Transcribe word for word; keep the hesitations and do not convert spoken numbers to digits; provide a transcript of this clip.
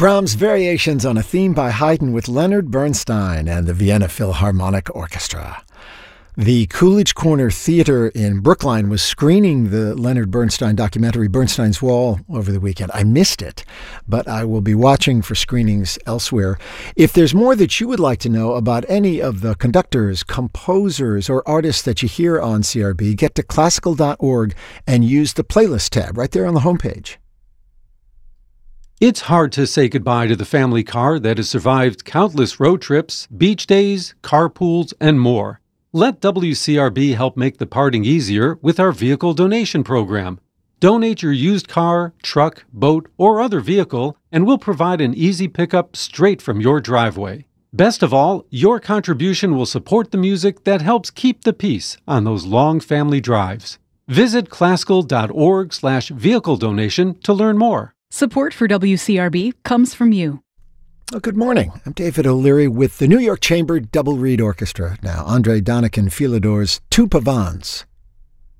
Brahms' Variations on a Theme by Haydn with Leonard Bernstein and the Vienna Philharmonic Orchestra. The Coolidge Corner Theater in Brookline was screening the Leonard Bernstein documentary Bernstein's Wall over the weekend. I missed it, but I will be watching for screenings elsewhere. If there's more that you would like to know about any of the conductors, composers, or artists that you hear on C R B, get to classical dot org and use the playlist tab right there on the homepage. It's hard to say goodbye to the family car that has survived countless road trips, beach days, carpools, and more. Let W C R B help make the parting easier with our vehicle donation program. Donate your used car, truck, boat, or other vehicle, and we'll provide an easy pickup straight from your driveway. Best of all, your contribution will support the music that helps keep the peace on those long family drives. Visit classical dot org slash vehicle donation to learn more. Support for W C R B comes from you. Well, good morning. I'm David O'Leary with the New York Chamber Double Reed Orchestra. Now, Andrei Donikin Philidor's Two Pavans.